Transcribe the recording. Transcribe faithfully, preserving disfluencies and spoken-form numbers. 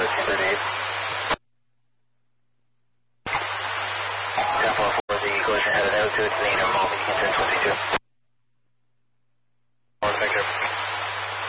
thirteen thirty-eight. ten four four, the collision headed altitude, main normal, you can turn twenty-two.